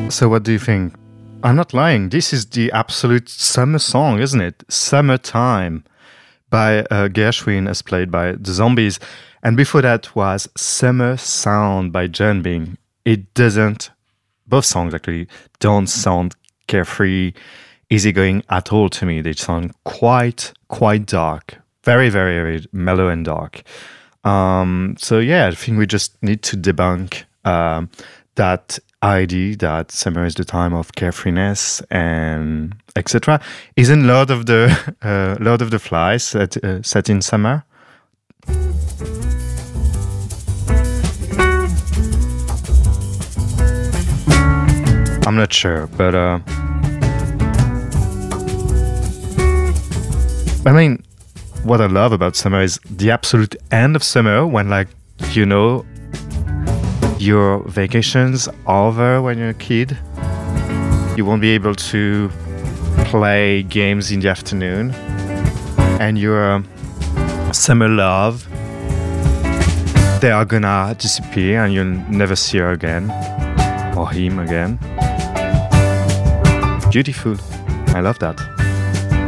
So what do you think? I'm not lying. This is the absolute summer song, isn't it? Summertime by Gershwin, as played by the Zombies. And before that was Summer Sound by John Bing. It doesn't, both songs actually, don't sound carefree, easygoing at all to me. They sound quite dark. Very, very, very mellow and dark. So yeah, I think we just need to debunk that idea that summer is the time of carefreeness and etc. Isn't Lord of the Flies set in summer? I'm not sure, but I mean, what I love about summer is the absolute end of summer when, like, you know, your vacation's over when you're a kid. You won't be able to play games in the afternoon, and your summer love, they are gonna disappear and you'll never see her again or him again. Beautiful. I love that.